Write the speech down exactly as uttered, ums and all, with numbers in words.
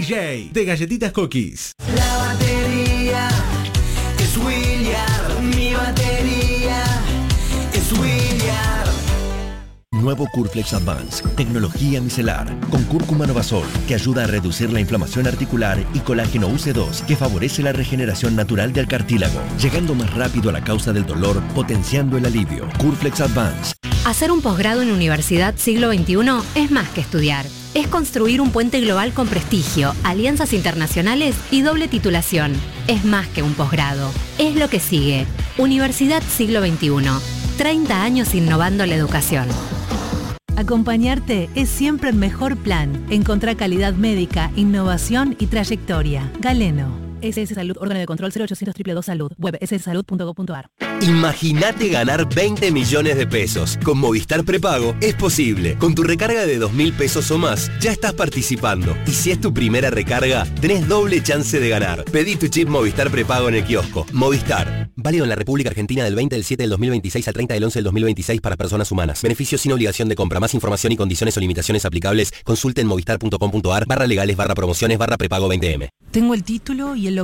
J de Galletitas Cookies. La batería es Williard, mi batería es Williard. Nuevo Curflex Advance, tecnología micelar, con cúrcuma Novasol, que ayuda a reducir la inflamación articular, y colágeno U C dos, que favorece la regeneración natural del cartílago, llegando más rápido a la causa del dolor, potenciando el alivio. Curflex Advance. Hacer un posgrado en Universidad Siglo veintiuno es más que estudiar. Es construir un puente global con prestigio, alianzas internacionales y doble titulación. Es más que un posgrado. Es lo que sigue. Universidad Siglo veintiuno. treinta años innovando la educación. Acompañarte es siempre el mejor plan. Encontrá calidad médica, innovación y trayectoria. Galeno. S S Salud, órgano de control cero ochocientos dos dos dos Salud. Web ese ese salud punto com punto a r. Imagínate ganar veinte millones de pesos. Con Movistar Prepago es posible. Con tu recarga de dos mil pesos o más, ya estás participando. Y si es tu primera recarga, tenés doble chance de ganar. Pedí tu chip Movistar Prepago en el kiosco. Movistar. Válido en la República Argentina del veinte del siete del dos mil veintiséis al treinta del once del dos mil veintiséis para personas humanas. Beneficios sin obligación de compra. Más información y condiciones o limitaciones aplicables. Consulte en movistar punto com punto a r barra legales barra promociones barra prepago veinte eme. Tengo el título y el